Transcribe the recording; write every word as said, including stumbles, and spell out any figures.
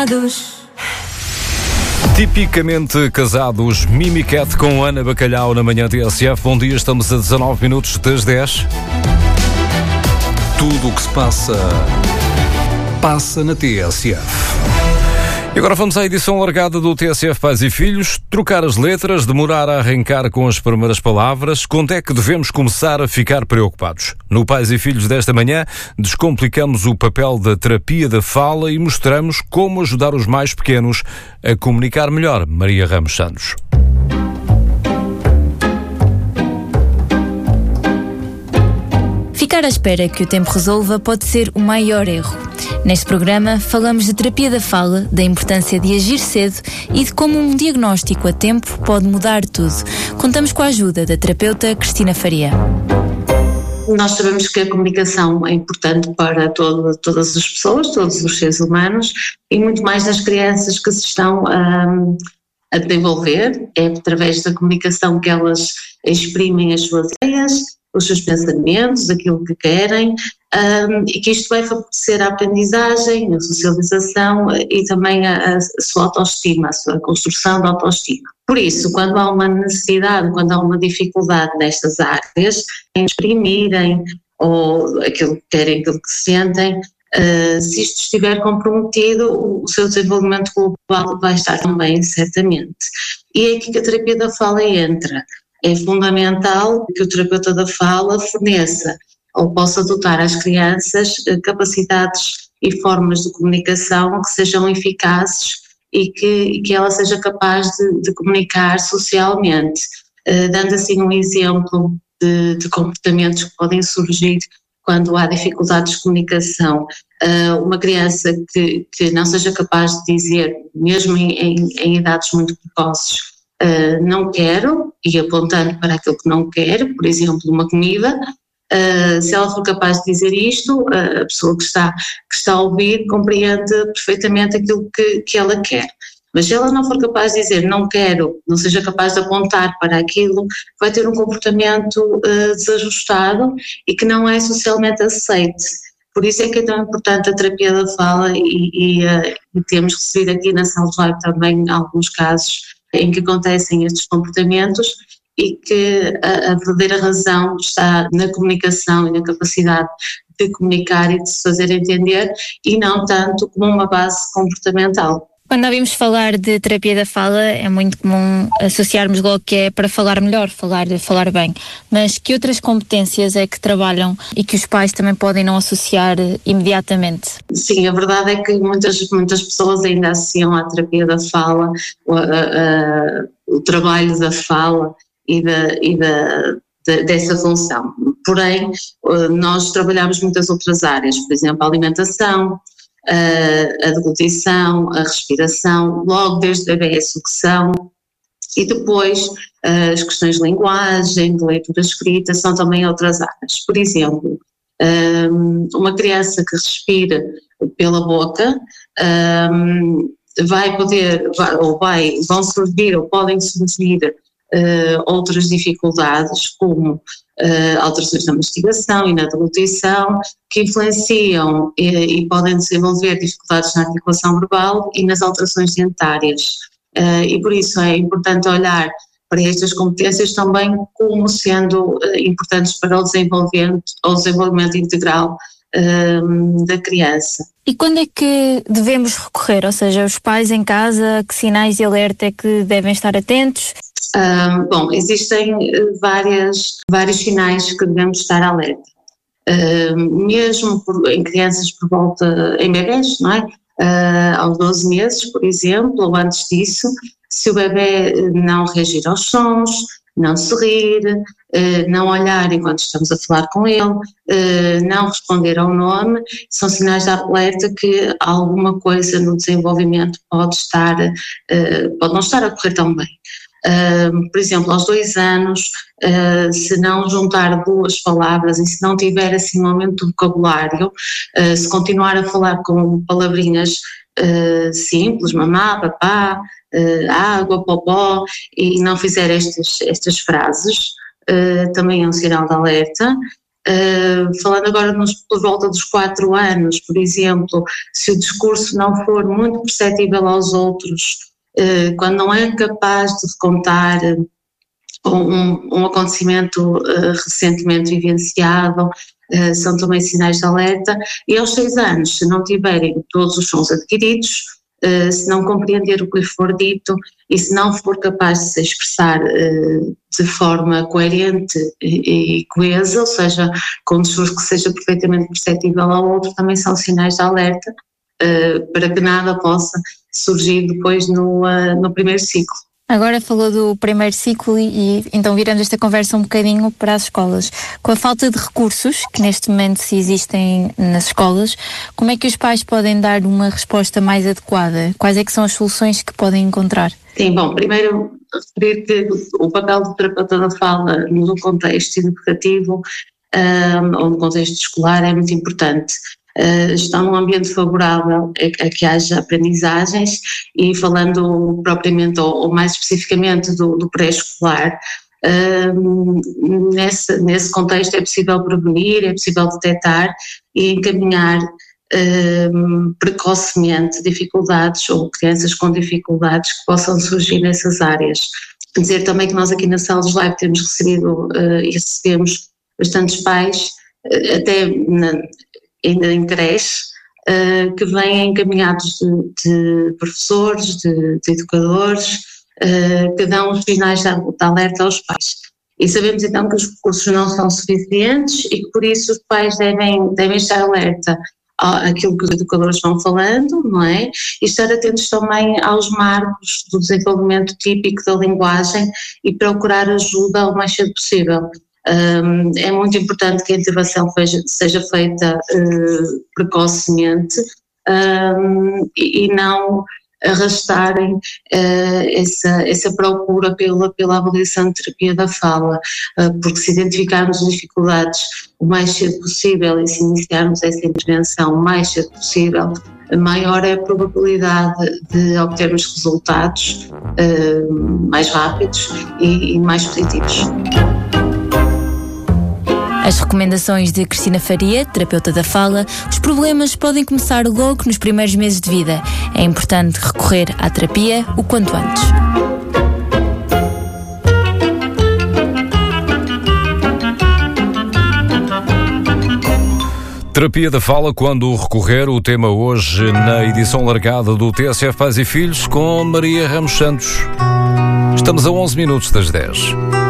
Tipicamente casados, Mimicat com Ana Bacalhau na manhã T S F. Bom dia, estamos a dezanove minutos das dez. Tudo o que se passa, passa na T S F. E agora vamos à edição largada do T S F Pais e Filhos. Trocar as letras, demorar a arrancar com as primeiras palavras. Quando é que devemos começar a ficar preocupados? No Pais e Filhos desta manhã, descomplicamos o papel da terapia da fala e mostramos como ajudar os mais pequenos a comunicar melhor. Maria Ramos Santos. Ficar à espera que o tempo resolva pode ser o maior erro. Neste programa, falamos de terapia da fala, da importância de agir cedo e de como um diagnóstico a tempo pode mudar tudo. Contamos com a ajuda da terapeuta Cristina Faria. Nós sabemos que a comunicação é importante para todo, todas as pessoas, todos os seres humanos, e muito mais das crianças que se estão um, a desenvolver. É através da comunicação que elas exprimem as suas ideias, os seus pensamentos, aquilo que querem, um, e que isto vai favorecer a aprendizagem, a socialização e também a, a sua autoestima, a sua construção da autoestima. Por isso, quando há uma necessidade, quando há uma dificuldade nestas áreas, em exprimirem ou aquilo que querem, aquilo que sentem, uh, se isto estiver comprometido, o, o seu desenvolvimento global vai estar também, certamente. E é aqui que a terapia da fala entra. É fundamental que o terapeuta da fala forneça ou possa dotar às crianças capacidades e formas de comunicação que sejam eficazes e que, e que ela seja capaz de, de comunicar socialmente, eh, dando assim um exemplo de, de comportamentos que podem surgir quando há dificuldades de comunicação. Uh, uma criança que, que não seja capaz de dizer, mesmo em, em, em idades muito precoces, Uh, não quero, e apontando para aquilo que não quer, por exemplo, uma comida, uh, se ela for capaz de dizer isto, uh, a pessoa que está, que está a ouvir compreende perfeitamente aquilo que, que ela quer. Mas se ela não for capaz de dizer não quero, não seja capaz de apontar para aquilo, vai ter um comportamento uh, desajustado e que não é socialmente aceite. Por isso é que é tão importante a terapia da fala e, e, uh, e temos recebido aqui na São João também alguns casos em que acontecem estes comportamentos e que a, a verdadeira razão está na comunicação e na capacidade de comunicar e de se fazer entender e não tanto como uma base comportamental. Quando ouvimos falar de terapia da fala, é muito comum associarmos logo que é para falar melhor, falar, falar bem. Mas que outras competências é que trabalham e que os pais também podem não associar imediatamente? Sim, a verdade é que muitas, muitas pessoas ainda associam à terapia da fala o, a, a, o trabalho da fala e, da, e da, de, dessa função. Porém, nós trabalhamos muitas outras áreas, por exemplo, a alimentação, a deglutição, a respiração, logo desde a bebê a sucção, e depois as questões de linguagem, de leitura escrita, são também outras áreas. Por exemplo, uma criança que respira pela boca vai poder, vai, ou vai, vão surgir ou podem surgir outras dificuldades, como Uh, alterações na mastigação e na deglutição, que influenciam e, e podem desenvolver dificuldades na articulação verbal e nas alterações dentárias. Uh, e por isso é importante olhar para estas competências também como sendo uh, importantes para o desenvolvimento, o desenvolvimento integral uh, da criança. E quando é que devemos recorrer? Ou seja, os pais em casa, que sinais de alerta é que devem estar atentos? Uh, bom, existem várias, vários sinais que devemos estar alerta, uh, mesmo por, em crianças por volta, em bebés, não é? Uh, aos doze meses, por exemplo, ou antes disso, se o bebé não reagir aos sons, não sorrir, uh, não olhar enquanto estamos a falar com ele, uh, não responder ao nome, são sinais de alerta que alguma coisa no desenvolvimento pode estar, uh, pode não estar a correr tão bem. Uh, por exemplo, aos dois anos, uh, se não juntar duas palavras e se não tiver assim um aumento de vocabulário, uh, se continuar a falar com palavrinhas uh, simples, mamá, papá, uh, água, popó, e não fizer estas, estas frases, uh, também é um sinal de alerta. Uh, falando agora nos, por volta dos quatro anos, por exemplo, se o discurso não for muito perceptível aos outros, uh, quando não é capaz de contar um, um acontecimento uh, recentemente vivenciado, uh, são também sinais de alerta. E aos seis anos, se não tiverem todos os sons adquiridos, uh, se não compreender o que lhe for dito e se não for capaz de se expressar uh, de forma coerente e, e coesa, ou seja, com um discurso que seja perfeitamente perceptível ao outro, também são sinais de alerta uh, para que nada possa surgir depois no, uh, no primeiro ciclo. Agora falou do primeiro ciclo e, e então viramos esta conversa um bocadinho para as escolas. Com a falta de recursos que neste momento se existem nas escolas, como é que os pais podem dar uma resposta mais adequada? Quais é que são as soluções que podem encontrar? Sim, bom, primeiro referir que o papel do terapeuta da fala no contexto educativo um, ou no contexto escolar é muito importante. Uh, estão num ambiente favorável a, a que haja aprendizagens e falando propriamente ou, ou mais especificamente do, do pré-escolar, uh, nesse, nesse contexto é possível prevenir, é possível detectar e encaminhar uh, precocemente dificuldades ou crianças com dificuldades que possam surgir nessas áreas. Quer dizer também que nós aqui na Sala dos Live temos recebido uh, e recebemos bastantes pais, uh, até na ainda em creche, uh, que vêm encaminhados de, de professores, de, de educadores, uh, que dão os sinais de, de alerta aos pais. E sabemos então que os recursos não são suficientes e que por isso os pais devem, devem estar alerta àquilo que os educadores vão falando, não é? E estar atentos também aos marcos do desenvolvimento típico da linguagem e procurar ajuda o mais cedo possível. Um, é muito importante que a intervenção seja, seja feita uh, precocemente um, e, e não arrastarem uh, essa, essa procura pela, pela avaliação de terapia da fala, uh, porque se identificarmos as dificuldades o mais cedo possível e se iniciarmos essa intervenção o mais cedo possível, maior é a probabilidade de obtermos resultados uh, mais rápidos e, e mais positivos. As recomendações de Cristina Faria, terapeuta da fala, os problemas podem começar logo nos primeiros meses de vida. É importante recorrer à terapia o quanto antes. Terapia da fala, quando recorrer, o tema hoje na edição largada do T S F Pais e Filhos com Maria Ramos Santos. Estamos a onze minutos das dez.